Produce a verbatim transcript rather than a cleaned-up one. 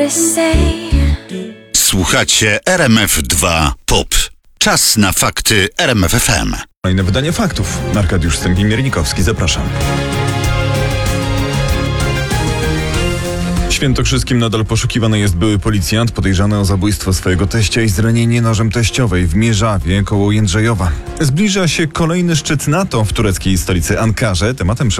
Słuchacie R M F dwa Pop. Czas na fakty R M F F M. Kolejne wydanie faktów. Arkadiusz Stępień-Miernikowski, zapraszam. W Świętokrzyskim nadal poszukiwany jest były policjant podejrzany o zabójstwo swojego teścia i zranienie nożem teściowej w Mierzawie koło Jędrzejowa. Zbliża się kolejny szczyt NATO w tureckiej stolicy Ankarze. Tematem